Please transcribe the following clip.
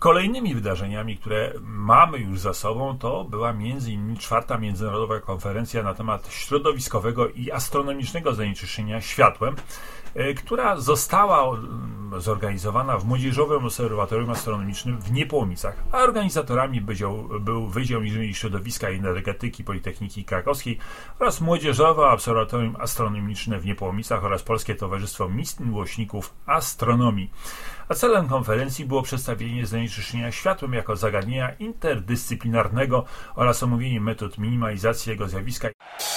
Kolejnymi wydarzeniami, które mamy już za sobą, to była m.in. 4. Międzynarodowa Konferencja na temat środowiskowego i astronomicznego zanieczyszczenia światłem, która została zorganizowana w Młodzieżowym Obserwatorium Astronomicznym w Niepołomicach, a organizatorami był Wydział Inżynierii Środowiska i Energetyki Politechniki Krakowskiej oraz Młodzieżowe Obserwatorium Astronomiczne w Niepołomicach oraz Polskie Towarzystwo Miłośników Astronomii. A celem konferencji było przedstawienie zanieczyszczenia światłem jako zagadnienia interdyscyplinarnego oraz omówienie metod minimalizacji jego zjawiska.